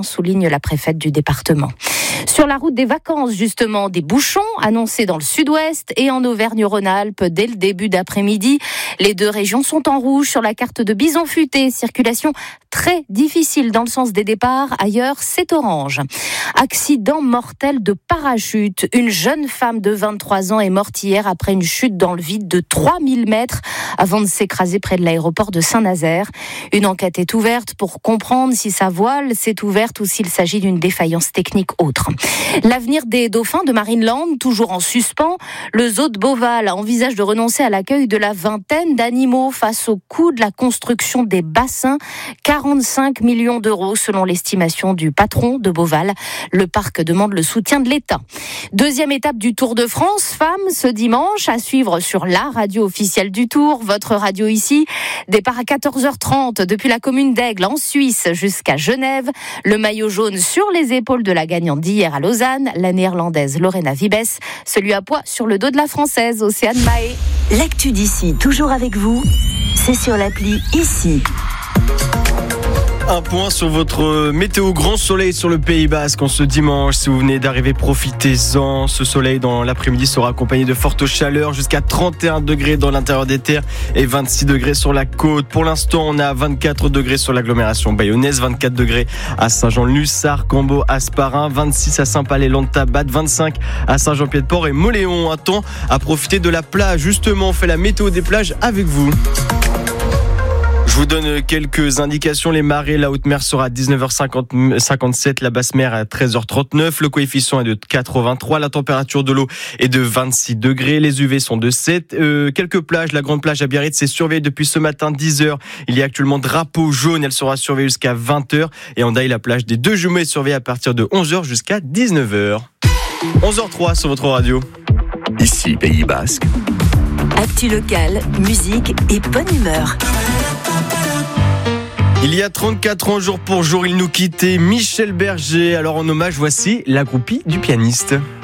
souligne la préfète du département. Sur la route des vacances, justement, des bouchons annoncés dans le sud-ouest et en Auvergne-Rhône-Alpes dès le début d'après-midi. Les deux régions sont en rouge sur la carte de Bison Futé. Circulation très difficile dans le sens des départs. Ailleurs, c'est orange. Accident mortel de parachute. Une jeune femme de 23 ans est morte hier après une chute dans le vide de 3000 mètres avant de s'écraser près de l'aéroport de Saint-Nazaire. Une enquête est ouverte pour comprendre si sa voile s'est ouverte ou s'il s'agit d'une défaillance technique autre. L'avenir des dauphins de Marineland, toujours en suspens. Le zoo de Beauval envisage de renoncer à l'accueil de la vingtaine d'animaux face au coût de la construction des bassins. 45 millions d'euros selon l'estimation du patron de Beauval. Le parc demande le soutien de l'État. Deuxième étape du Tour de France, femmes, ce dimanche, à suivre sur la radio officielle du Tour, votre radio ici. Départ à 14h30 depuis la commune d'Aigle en Suisse jusqu'à Genève. Le maillot jaune sur les épaules de la gagnante d'hier à Lausanne, la néerlandaise Lorena Wiebes. Celui à poids sur le dos de la française Océane Mahé. L'actu d'ici, toujours avec vous, c'est sur l'appli Ici. Un point sur votre météo, grand soleil sur le Pays Basque en ce dimanche. Si vous venez d'arriver, profitez-en. Ce soleil dans l'après-midi sera accompagné de fortes chaleurs, jusqu'à 31 degrés dans l'intérieur des terres et 26 degrés sur la côte. Pour l'instant, on a 24 degrés sur l'agglomération bayonnaise, 24 degrés à Saint-Jean-de-Luz, Sarre, Cambo, Asparin, 26 à Saint-Palais-Lantabat, 25 à Saint-Jean-Pied-de-Port et Moléon. Un temps à profiter de la plage. Justement, on fait la météo des plages avec vous. Je vous donne quelques indications. Les marées, la haute mer sera à 19h57, la basse mer à 13h39. Le coefficient est de 83. La température de l'eau est de 26 degrés. Les UV sont de 7. Quelques plages. La grande plage à Biarritz c'est surveillée depuis ce matin 10h. Il y a actuellement drapeau jaune. Elle sera surveillée jusqu'à 20h. Et en Daille, la plage des Deux Jumeaux est surveillée à partir de 11h jusqu'à 19h. 11h03 sur votre radio. Ici, Pays Basque. Actu locale, musique et bonne humeur. Il y a 34 ans, jour pour jour, il nous quittait, Michel Berger. Alors en hommage, voici la groupie du pianiste.